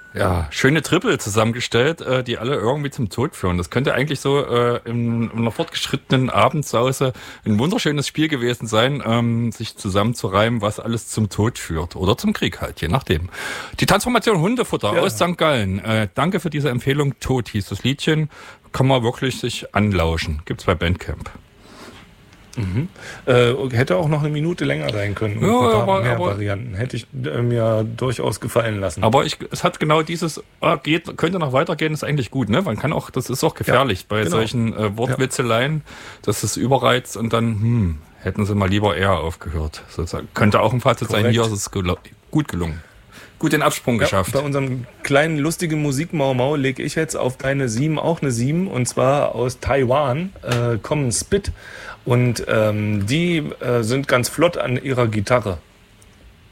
Ja, schöne Triple zusammengestellt, die alle irgendwie zum Tod führen. Das könnte eigentlich so in einer fortgeschrittenen Abendsause ein wunderschönes Spiel gewesen sein, sich zusammenzureimen, was alles zum Tod führt. Oder zum Krieg halt, je nachdem. Die Transformation Hundefutter aus St. Gallen. Danke für diese Empfehlung. Tod hieß das Liedchen. Kann man wirklich sich anlauschen. Gibt's bei Bandcamp. Hätte auch noch eine Minute länger sein können. Ja, ein paar mehr aber Varianten. Hätte ich mir durchaus gefallen lassen. Aber es hat genau dieses, könnte noch weitergehen, ist eigentlich gut, ne? Man kann auch, das ist auch gefährlich bei solchen Wortwitzeleien, dass es überreizt und dann, hätten sie mal lieber eher aufgehört. Sozusagen. Könnte auch ein Fazit sein, hier ist es gut gelungen. Gut den Absprung geschafft. Bei unserem kleinen lustigen Musikmau-Mau lege ich jetzt auf deine 7 auch eine 7 und zwar aus Taiwan, kommen Spit und die sind ganz flott an ihrer Gitarre.